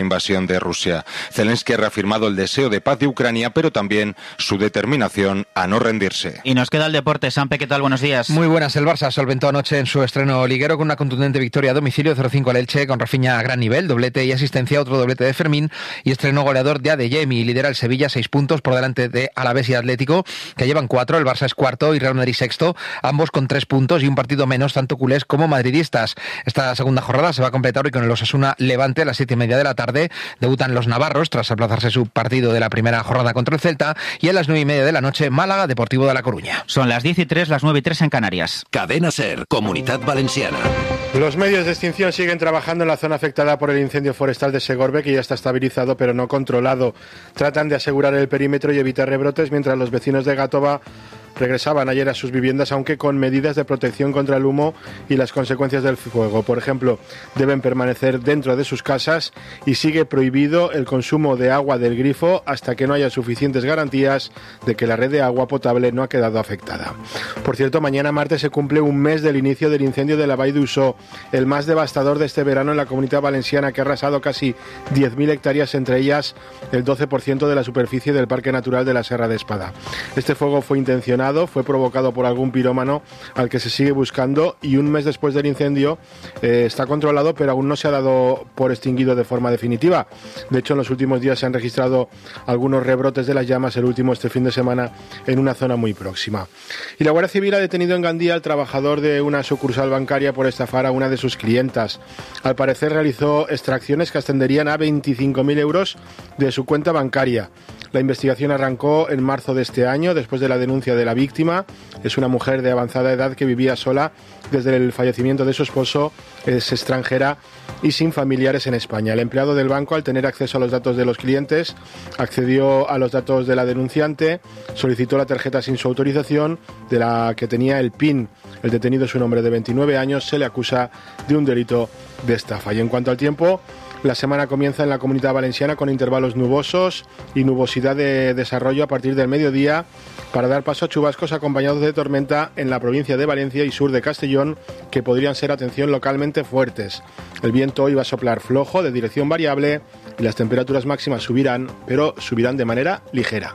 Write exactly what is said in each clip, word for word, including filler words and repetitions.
invasión de Rusia. Zelensky ha reafirmado el deseo de paz de Ucrania, pero también su determinación a no rendirse. Y nos queda el deporte. Sampe, ¿qué tal? Buenos días. Muy buenas. El Barça solventó anoche en su estreno liguero con una contundente victoria a domicilio cero cinco al Elche, con Rafinha a gran nivel, doblete y asistencia, otro doblete de Fermín, y estreno goleador de Adeyemi. Lidera el Sevilla seis puntos por delante de Alavés y Atlético, que llevan cuatro. El Barça es cuarto y Real Madrid sexto, ambos con tres puntos y un partido menos, tanto culés como madridistas. Esta segunda jornada se va a completar hoy con el Osasuna Levante a las siete y media de la tarde. Debutan los navarros tras aplazarse su partido de la primera jornada contra el Celta, y a las nueve y media de la noche Málaga Deportivo de La Coruña. Son las diez y tres, las nueve y tres en Canarias. Cadena SER, Comunidad Valenciana. Los medios de extinción siguen trabajando en la zona afectada por el incendio forestal de Segorbe, que ya está estabilizado pero no controlado. Tratan de asegurar el perímetro y evitar rebrotes, mientras los vecinos de Gátova regresaban ayer a sus viviendas, aunque con medidas de protección contra el humo y las consecuencias del fuego. Por ejemplo, deben permanecer dentro de sus casas y sigue prohibido el consumo de agua del grifo hasta que no haya suficientes garantías de que la red de agua potable no ha quedado afectada. Por cierto, mañana martes se cumple un mes del inicio del incendio de la Vall d'Uixó, el más devastador de este verano en la Comunidad Valenciana, que ha arrasado casi diez mil hectáreas, entre ellas el doce por ciento de la superficie del Parque Natural de la Serra de Espada. Este fuego fue intencionado, fue provocado por algún pirómano al que se sigue buscando, y un mes después del incendio eh, está controlado, pero aún no se ha dado por extinguido de forma definitiva. De hecho, en los últimos días se han registrado algunos rebrotes de las llamas, el último este fin de semana en una zona muy próxima. Y la Guardia Civil ha detenido en Gandía al trabajador de una sucursal bancaria por estafar a una de sus clientas. Al parecer realizó extracciones que ascenderían a veinticinco mil euros de su cuenta bancaria. La investigación arrancó en marzo de este año, después de la denuncia de la víctima. Es una mujer de avanzada edad que vivía sola desde el fallecimiento de su esposo, es extranjera y sin familiares en España. El empleado del banco, al tener acceso a los datos de los clientes, accedió a los datos de la denunciante, solicitó la tarjeta sin su autorización, de la que tenía el P I N. El detenido es un hombre de veintinueve años, se le acusa de un delito de estafa. Y en cuanto al tiempo, la semana comienza en la Comunidad Valenciana con intervalos nubosos y nubosidad de desarrollo a partir del mediodía, para dar paso a chubascos acompañados de tormenta en la provincia de Valencia y sur de Castellón, que podrían ser, atención, localmente fuertes. El viento hoy va a soplar flojo, de dirección variable, y las temperaturas máximas subirán, pero subirán de manera ligera.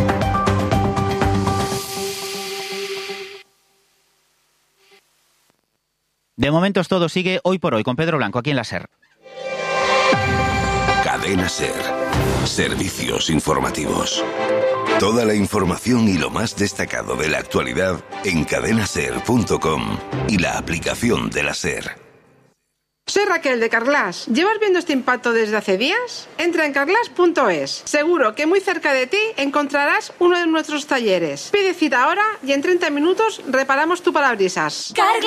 De momento es todo. Sigue Hoy por Hoy con Pedro Blanco aquí en la SER. Cadena SER. Servicios informativos. Toda la información y lo más destacado de la actualidad en cadena ser punto com y la aplicación de la SER. Soy Raquel de Carglass. ¿Llevas viendo este impacto desde hace días? Entra en carglass punto es. Seguro que muy cerca de ti encontrarás uno de nuestros talleres. Pide cita ahora y en treinta minutos reparamos tu parabrisas.